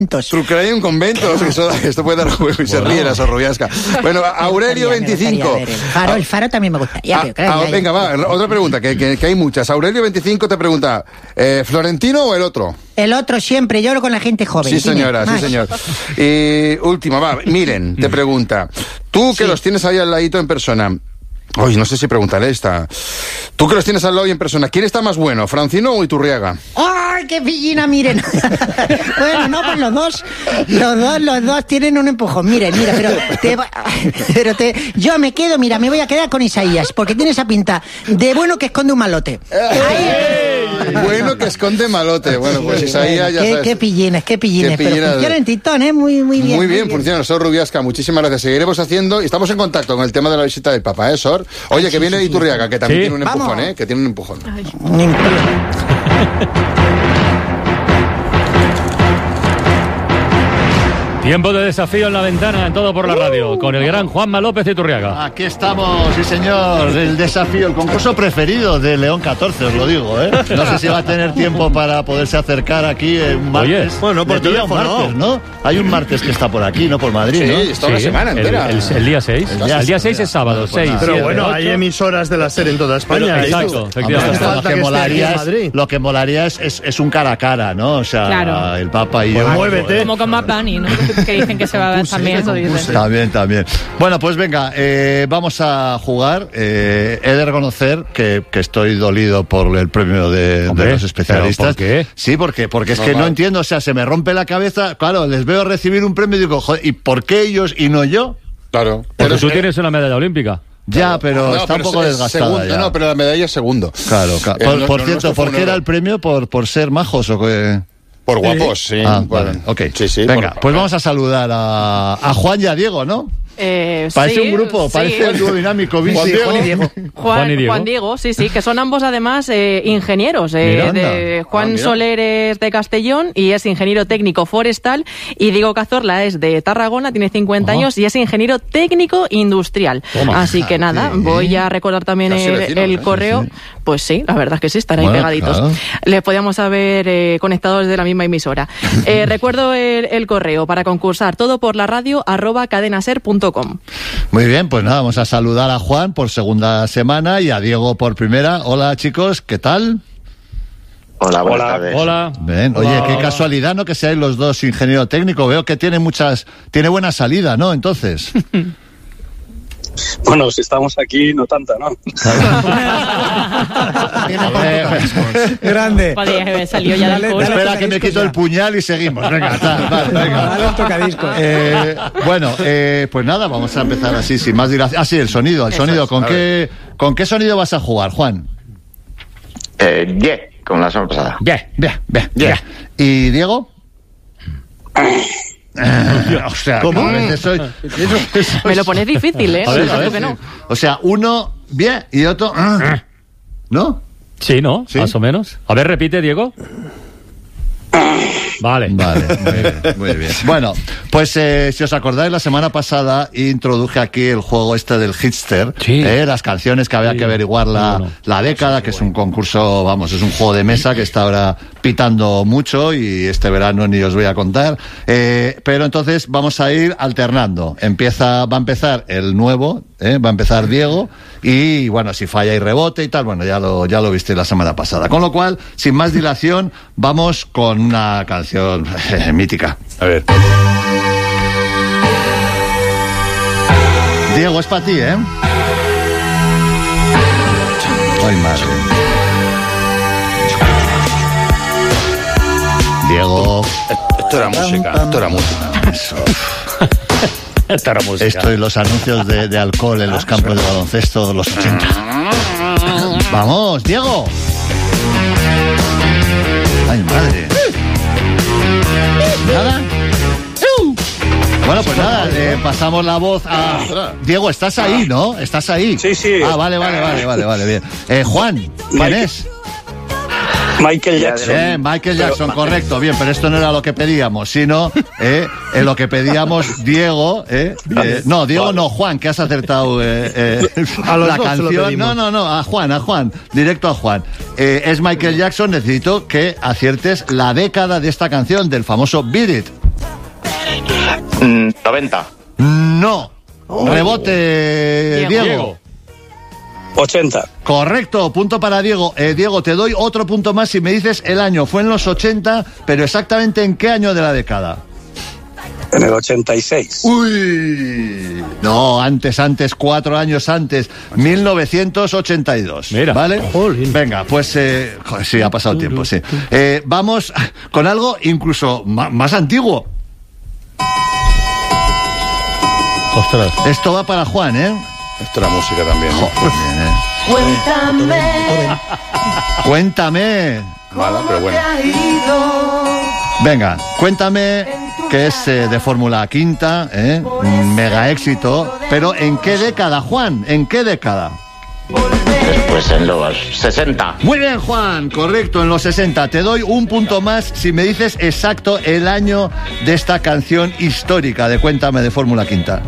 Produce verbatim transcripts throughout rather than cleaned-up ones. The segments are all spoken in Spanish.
Trucar en un convento, eso, esto puede dar juego y se ríe la Sorrubiasca. Bueno, Aurelio veinticinco. El faro, el faro también me gusta. Ya, ah, pero, claro, ah, ya, venga, ya. va, otra pregunta, que, que, que hay muchas. Aurelio veinticinco te pregunta, eh, ¿Florentino o el otro? El otro siempre, yo hablo con la gente joven. Sí, señora, Dime, sí, señor. Y última, va, Miren, te pregunta, tú que sí. los tienes ahí al ladito en persona, Uy, no sé si preguntaré esta. Tú que los tienes al lado y en persona, ¿quién está más bueno, Francino o Iturriaga? ¡Ay, qué pillina, miren! Bueno, no, pues los dos, los dos, los dos tienen un empujón. Miren, mira, pero, te, pero te, yo me quedo, mira, me voy a quedar con Isaías, porque tiene esa pinta de bueno que esconde un malote. ¡Ey! Bueno que esconde malote. Bueno, pues Isaías ya qué, sabes. Qué pillines, qué pillines. Qué pero funciona en Titón, ¿eh? Muy, muy bien. Muy bien, muy funciona. Bien. Sor Rubiasca, muchísimas gracias. Seguiremos haciendo, y estamos en contacto con el tema de la visita del Papa, ¿eh, Sor? Oye, Ay, que sí, viene sí, Iturriaga, que también ¿sí? tiene un empujón, Vamos. ¿eh? Que tiene un empujón. Ay. Tiempo de desafío en la ventana, en Todo por la Radio, con el gran Juanma López Iturriaga. Aquí estamos, sí señor, el desafío, el concurso preferido de León catorce, os lo digo, ¿eh? No sé si va a tener tiempo para poderse acercar aquí un martes. Oye, bueno, por teléfono, martes, ¿no? Hay un martes que está por aquí, ¿no? Por Madrid, sí, ¿no? está una sí, semana entera. El, el, el día seis. El día, el día seis es sábado, pues seis. Pero siete, bueno, ocho. hay emisoras de la SER en toda España. Pero, exacto, efectivamente. Lo que, molaría es, lo que molaría es, es, es un cara a cara, ¿no? O sea, claro. el Papa y yo. Pues muévete. Como con Bad Bunny, ¿no? Que dicen que se va a ver también. Eso dice. También, también. Bueno, pues venga, eh, vamos a jugar. Eh, he de reconocer que, que estoy dolido por el premio de, Hombre, de los especialistas. ¿pero por qué? Sí, porque, porque es no, que va. no entiendo, o sea, se me rompe la cabeza. Claro, les veo recibir un premio y digo, joder, ¿y por qué ellos y no yo? Claro. Porque Pero tú es, tienes una medalla olímpica. Ya, pero no, está pero un poco es desgastada segundo, ya. No, pero la medalla es segundo. Claro, claro. Eh, Por, no, por no, cierto, no, ¿por no, qué no, era no. el premio? ¿Por, por ser majos o qué? Por guapos, sí. Ah, bueno. vale, ok. Sí, sí. Venga, por, pues vamos a saludar a, a Juan y a Diego, ¿no? Eh, Parece sí, un grupo, sí. parece el dúo dinámico. Juan Diego. Juan y Diego. Juan, Juan y Diego. Juan Diego, sí, sí, que son ambos además eh, ingenieros. Eh, Mira, de Juan Ah, mira. Soler es de Castellón y es ingeniero técnico forestal, y Diego Cazorla es de Tarragona, tiene cincuenta Ajá. años y es ingeniero técnico industrial. Toma. Así que nada, Sí. voy a recordar también Casi el, vecinos, el ¿eh? correo. Sí, sí. Pues sí, la verdad es que sí, están ahí Bueno, pegaditos. claro. Les podíamos haber eh, conectado desde la misma emisora. Eh, recuerdo el, el correo para concursar, todo por la radio arroba cadenaser punto com. Muy bien, pues nada, vamos a saludar a Juan por segunda semana y a Diego por primera. Hola, chicos, ¿qué tal? Hola, buenas Hola. tardes. Hola. Bien. Oye, Hola. qué casualidad, ¿no? Que seáis los dos ingeniero técnico. Veo que tiene muchas, tiene buena salida, ¿no? Entonces. Bueno, si estamos aquí, no tanta, ¿no? Grande. Joder, que me salió ya Dale, del alcohol. dale. Espera que me quito el puñal y seguimos. Venga, tal, vale, venga. Dale un tocadiscos. Eh, bueno, eh, pues nada, vamos a empezar así, sin más dilación. Ah, sí, el sonido, el Eso sonido. es. ¿Con A qué, ¿Con qué sonido vas a jugar, Juan? Eh, yeah, como la semana pasada. Bien, bien, bien, Yeah. ¿Y Diego? o sea, ¿Cómo? a veces soy- Me lo pones difícil, ¿eh? A ver, No a sé ver, que no. O sea, uno bien y otro ah. ¿no? Sí, ¿no? Sí. Más o menos. A ver, repite, Diego. Vale. Vale, muy bien, muy bien. Bueno, pues eh, si os acordáis, la semana pasada introduje aquí el juego este del Hitster, Sí. eh, las canciones que había Sí. que averiguar la, Bueno. la década, que es un concurso, vamos, es un juego de mesa que está ahora pitando mucho y este verano ni os voy a contar. Eh, pero entonces vamos a ir alternando. Empieza, va a empezar el nuevo, eh, va a empezar Diego y bueno, si falla y rebote y tal, bueno, ya lo, ya lo viste la semana pasada. Con lo cual, sin más dilación, vamos con una canción eh, mítica. A ver. Diego, es para ti, ¿eh? Ay, madre. Diego. Esto era música, esto era música. Eso. Esta era música. Esto y los anuncios de, de alcohol en los campos de baloncesto de los ochenta. Vamos, Diego. Ay, madre. ¿Nada? Bueno, pues nada, eh, pasamos la voz a... Diego, ¿estás ahí, no? ¿Estás ahí? Sí, sí. Ah, vale, vale, vale, vale, vale, bien. Eh, Juan, ¿quién Michael. es? Michael Jackson. Bien, Michael Jackson, Pero- correcto, bien, pero esto no era lo que pedíamos, sino eh, en lo que pedíamos Diego, eh, eh, no, Diego no, Juan, que has acertado eh, eh, A los la dos se lo canción, pedimos. no, no, no, a Juan, a Juan, directo a Juan. Eh, es Michael Jackson, necesito que aciertes la década de esta canción, del famoso Beat It. Mm, noventa. No. Rebote, Diego. Diego. ochenta. Correcto, punto para Diego. Eh, Diego, te doy otro punto más si me dices el año. Fue en los ochenta, pero exactamente en qué año de la década. En el ochenta y seis. Uy, no, antes, antes, cuatro años antes, mil novecientos ochenta y dos. Mira. ¿Vale? Jolín. Venga, pues eh, joder, sí, ha pasado tiempo, sí. Eh, vamos con algo incluso ma- más antiguo. Ostras. Esto va para Juan, ¿eh? Esto era música también. ¿no? Joder, eh. Cuéntame. Cuéntame. Mala, pero bueno. Venga, cuéntame, que es eh, de Fórmula Quinta, ¿eh? Un mega éxito. Pero ¿en qué década, Juan? ¿En qué década? Pues en los sesenta. Muy bien, Juan, correcto, en los sesenta. Te doy un punto más si me dices exacto el año de esta canción histórica de Cuéntame de Fórmula Quinta.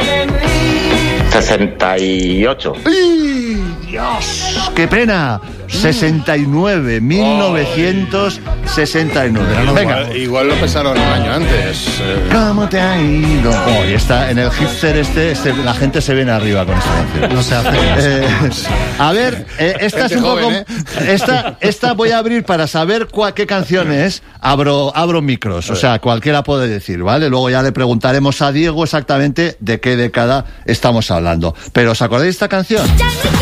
sesenta y ocho. ¡Ay, Dios! ¡Qué pena! sesenta y nueve, mil novecientos sesenta y nueve. Venga. Igual, igual lo pensaron un año antes. eh. ¿Cómo te ha ido? Oh, y está en el hipster este, este, la gente se viene arriba con esta canción. No se hace. Eh, a ver, eh, esta es Gente un poco. joven, ¿eh? Esta, esta voy a abrir para saber cuál, qué canción es. Abro, abro micros, o sea, cualquiera puede decir, ¿vale? Luego ya le preguntaremos a Diego exactamente de qué década estamos hablando. Pero ¿os acordáis de esta canción?